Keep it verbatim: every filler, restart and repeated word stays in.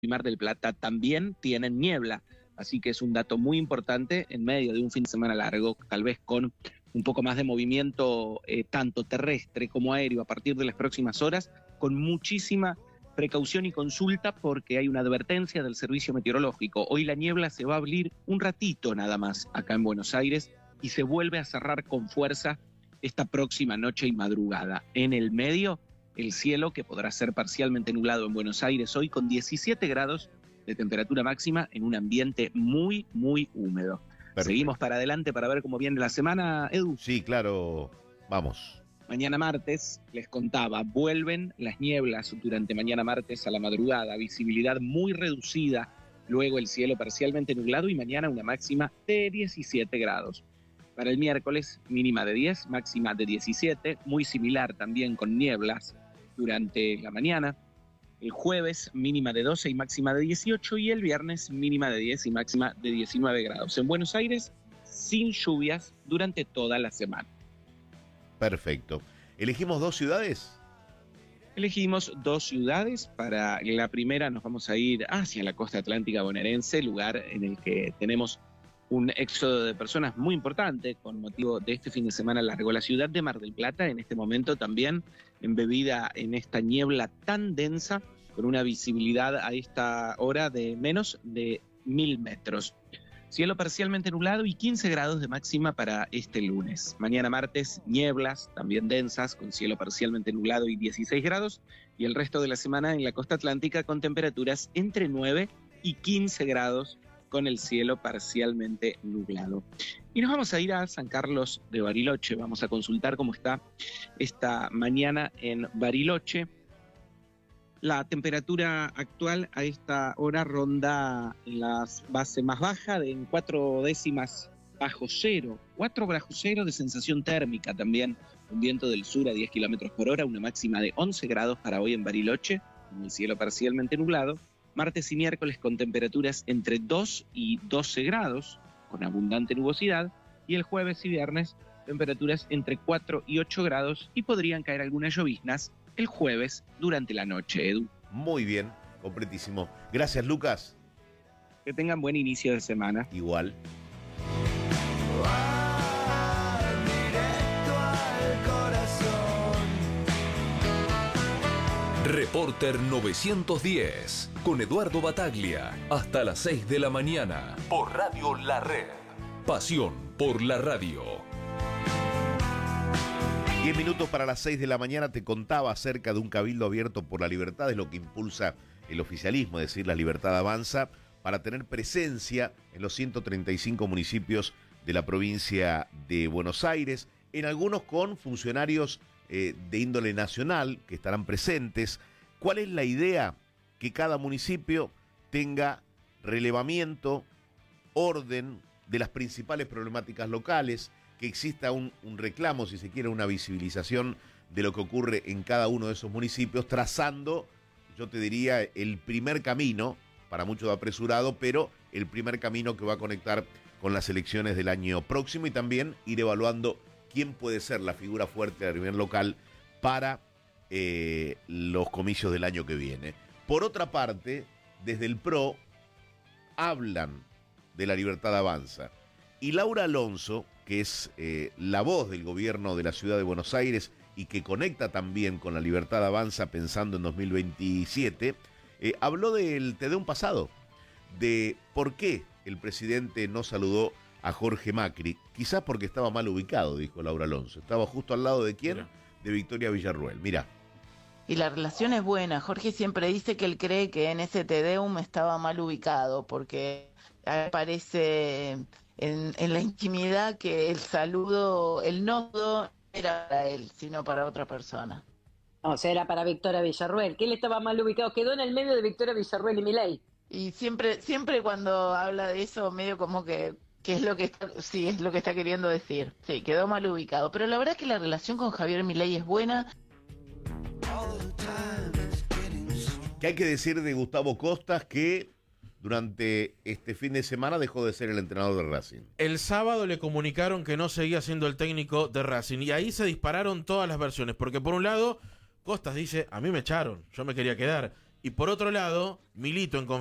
y Mar del Plata también tienen niebla. Así que es un dato muy importante en medio de un fin de semana largo, tal vez con un poco más de movimiento eh, tanto terrestre como aéreo a partir de las próximas horas, con muchísima precaución y consulta porque hay una advertencia del servicio meteorológico. Hoy la niebla se va a abrir un ratito nada más acá en Buenos Aires y se vuelve a cerrar con fuerza esta próxima noche y madrugada. En el medio, el cielo que podrá ser parcialmente nublado en Buenos Aires hoy con diecisiete grados de temperatura máxima en un ambiente muy, muy húmedo. Perfecto. Seguimos para adelante para ver cómo viene la semana, Edu. Sí, claro, vamos. Mañana martes, les contaba, vuelven las nieblas durante mañana martes a la madrugada, visibilidad muy reducida, luego el cielo parcialmente nublado y mañana una máxima de diecisiete grados. Para el miércoles, mínima de diez, máxima de diecisiete, muy similar también con nieblas durante la mañana. El jueves, mínima de doce y máxima de dieciocho, y el viernes, mínima de diez y máxima de diecinueve grados. En Buenos Aires, sin lluvias durante toda la semana. Perfecto. ¿Elegimos dos ciudades? Elegimos dos ciudades. Para la primera nos vamos a ir hacia la costa atlántica bonaerense, lugar en el que tenemos un éxodo de personas muy importante con motivo de este fin de semana largo. La ciudad de Mar del Plata en este momento también embebida en esta niebla tan densa, con una visibilidad a esta hora de menos de mil metros. Cielo parcialmente nublado y quince grados de máxima para este lunes. Mañana martes, nieblas también densas, con cielo parcialmente nublado y dieciséis grados. Y el resto de la semana en la costa atlántica con temperaturas entre nueve y quince grados, con el cielo parcialmente nublado. Y nos vamos a ir a San Carlos de Bariloche. Vamos a consultar cómo está esta mañana en Bariloche. La temperatura actual a esta hora ronda la base más baja de en cuatro décimas bajo cero. Cuatro bajo cero de sensación térmica también. Un viento del sur a diez kilómetros por hora, una máxima de once grados para hoy en Bariloche, con el cielo parcialmente nublado. Martes y miércoles con temperaturas entre dos y doce grados, con abundante nubosidad. Y el jueves y viernes, temperaturas entre cuatro y ocho grados y podrían caer algunas lloviznas el jueves durante la noche, Edu. Muy bien, completísimo. Gracias, Lucas. Que tengan buen inicio de semana. Igual. Reporter novecientos diez, con Eduardo Bataglia, hasta las seis de la mañana, por Radio La Red. Pasión por la radio. Diez minutos para las seis de la mañana. Te contaba acerca de un cabildo abierto por la libertad, es lo que impulsa el oficialismo, es decir, La Libertad Avanza, para tener presencia en los ciento treinta y cinco municipios de la provincia de Buenos Aires, en algunos con funcionarios eh, de índole nacional que estarán presentes. ¿Cuál es la idea? Que cada municipio tenga relevamiento, orden de las principales problemáticas locales, que exista un, un reclamo, si se quiere, una visibilización de lo que ocurre en cada uno de esos municipios, trazando, yo te diría, el primer camino, para muchos apresurado, pero el primer camino que va a conectar con las elecciones del año próximo, y también ir evaluando quién puede ser la figura fuerte a nivel local para eh, los comicios del año que viene. Por otra parte, desde el P R O hablan de La Libertad Avanza, y Laura Alonso, que es eh, la voz del gobierno de la ciudad de Buenos Aires y que conecta también con La Libertad Avanza pensando en dos mil veintisiete, eh, habló del Te Deum pasado, de por qué el presidente no saludó a Jorge Macri, quizás porque estaba mal ubicado, dijo Laura Alonso. Estaba justo al lado de quién, Mira. de Victoria Villarruel. Mirá. Y la relación es buena. Jorge siempre dice que él cree que en ese Te Deum estaba mal ubicado, porque parece en, en la intimidad que el saludo, el nodo, era para él, sino para otra persona. O sea, era para Victoria Villarruel, que él estaba mal ubicado, quedó en el medio de Victoria Villarruel y Milei. Y siempre, siempre cuando habla de eso, medio como que, que es lo que está, sí, es lo que está queriendo decir. Sí, quedó mal ubicado. Pero la verdad es que la relación con Javier Milei es buena. ¿Qué hay que decir de Gustavo Costas, que durante este fin de semana dejó de ser el entrenador de Racing? El sábado le comunicaron que no seguía siendo el técnico de Racing, y ahí se dispararon todas las versiones, porque por un lado Costas dice, a mí me echaron, yo me quería quedar, Y por otro lado, Milito en